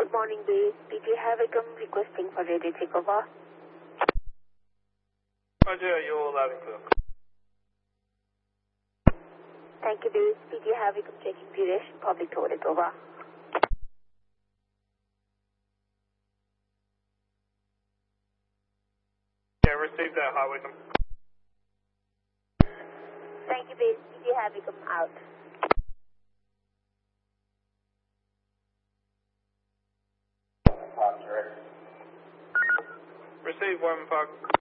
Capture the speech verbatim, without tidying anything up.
Good morning, base. P T Havicum requesting for radio takeover. Roger, you're loud and clear. Thank you, base. P T Havicum checking duration, public tour takeover. Yeah, received that, High Wycombe. Thank you, base. P T Havicum out. Received, Wyman Park.